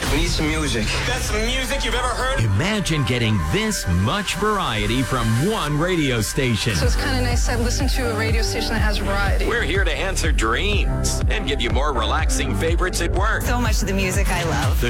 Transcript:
We need some music. Best music you've ever heard? Imagine getting this much variety from one radio station. So it's kind of nice to listen to a radio station that has variety. We're here to answer dreams and give you more relaxing favorites at work. So much of the music I love.